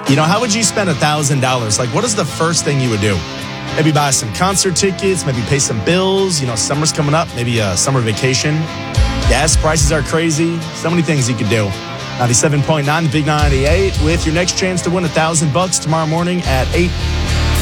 How would you spend $1,000? Like, what is the first thing you would do? Maybe buy some concert tickets, maybe pay some bills. Summer's coming up, maybe a summer vacation. Gas prices are crazy. So many things you could do. 97.9, the Big 98, with your next chance to win $1,000 tomorrow morning at 8.